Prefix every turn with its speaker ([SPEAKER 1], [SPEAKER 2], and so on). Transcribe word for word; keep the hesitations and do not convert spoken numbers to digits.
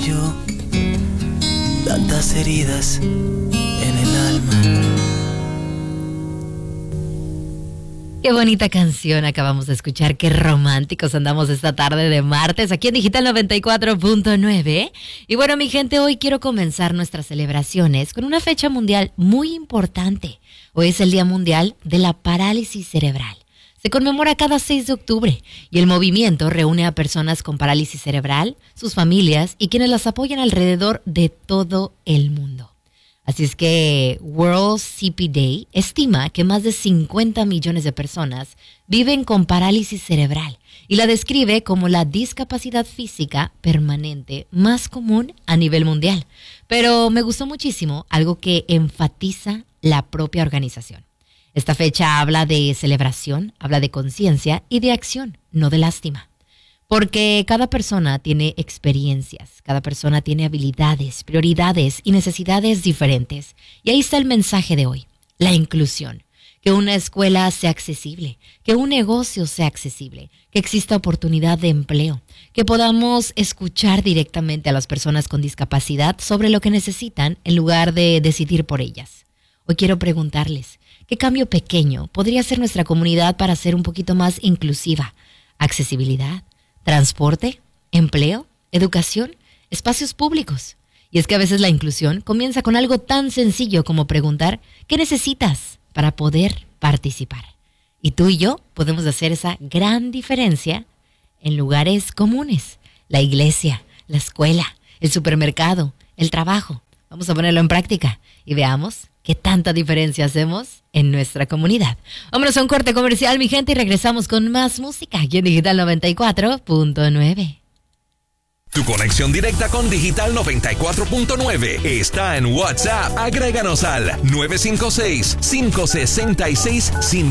[SPEAKER 1] yo, tantas heridas en el alma.
[SPEAKER 2] Qué bonita canción acabamos de escuchar, qué románticos andamos esta tarde de martes aquí en Digital noventa y cuatro punto nueve. Y bueno, mi gente, hoy quiero comenzar nuestras celebraciones con una fecha mundial muy importante. Hoy es el Día Mundial de la Parálisis Cerebral. Se conmemora cada seis de octubre y el movimiento reúne a personas con parálisis cerebral, sus familias y quienes las apoyan alrededor de todo el mundo. Así es que World C P Day estima que más de cincuenta millones de personas viven con parálisis cerebral y la describe como la discapacidad física permanente más común a nivel mundial. Pero me gustó muchísimo algo que enfatiza la propia organización. Esta fecha habla de celebración, habla de conciencia y de acción, no de lástima. Porque cada persona tiene experiencias, cada persona tiene habilidades, prioridades y necesidades diferentes. Y ahí está el mensaje de hoy, la inclusión. Que una escuela sea accesible, que un negocio sea accesible, que exista oportunidad de empleo, que podamos escuchar directamente a las personas con discapacidad sobre lo que necesitan en lugar de decidir por ellas. Hoy quiero preguntarles, ¿qué cambio pequeño podría hacer nuestra comunidad para ser un poquito más inclusiva? Accesibilidad, transporte, empleo, educación, espacios públicos. Y es que a veces la inclusión comienza con algo tan sencillo como preguntar ¿qué necesitas para poder participar? Y tú y yo podemos hacer esa gran diferencia en lugares comunes. La iglesia, la escuela, el supermercado, el trabajo. Vamos a ponerlo en práctica y veamos qué tanta diferencia hacemos en nuestra comunidad. Vámonos a un corte comercial, mi gente, y regresamos con más música aquí en Digital noventa y cuatro punto nueve.
[SPEAKER 3] Tu conexión directa con Digital noventa y cuatro punto nueve está en WhatsApp. Agréganos al nueve cinco seis, cinco seis seis, cinco